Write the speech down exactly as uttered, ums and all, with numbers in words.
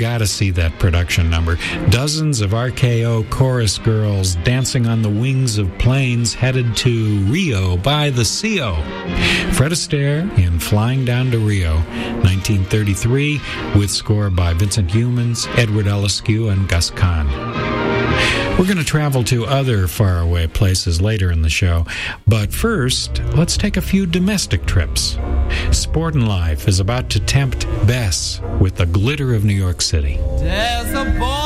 gotta see that production number. Dozens of R K O chorus girls dancing on the wings of planes headed to Rio by the C O. Fred Astaire in Flying Down to Rio, nineteen thirty-three, with score by Vincent Youmans, Edward Eliscu, and Gus Kahn. We're going to travel to other faraway places later in the show, but first, let's take a few domestic trips. Sportin' Life is about to tempt Bess with the glitter of New York City. There's a boy